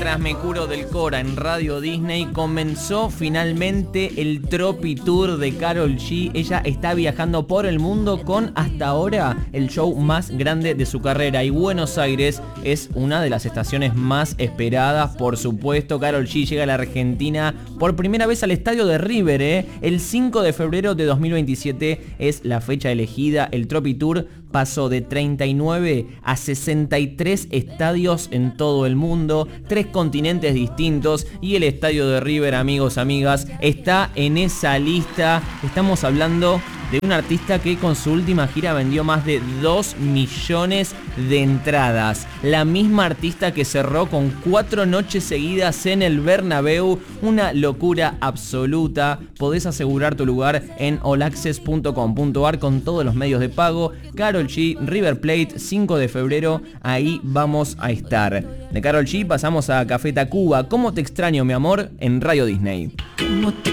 mientras me curo del Cora en Radio Disney, comenzó finalmente el Tropi Tour de Karol G. Ella está viajando por el mundo con hasta ahora el show más grande de su carrera, y Buenos Aires es una de las estaciones más esperadas, por supuesto. Karol G llega a la Argentina por primera vez al estadio de River, El 5 de febrero de 2027 es la fecha elegida. El Tropi Tour pasó de 39 a 63 estadios en todo el mundo, 3 continentes distintos, y el estadio de River, amigos, amigas, está en esa lista. Estamos hablando de un artista que con su última gira vendió más de 2 millones de entradas. La misma artista que cerró con 4 noches seguidas en el Bernabéu. Una locura absoluta. Podés asegurar tu lugar en allaccess.com.ar con todos los medios de pago. Karol G, River Plate, 5 de febrero, ahí vamos a estar. De Karol G pasamos a Café Tacuba. ¿Cómo te extraño, mi amor? En Radio Disney. ¿Cómo te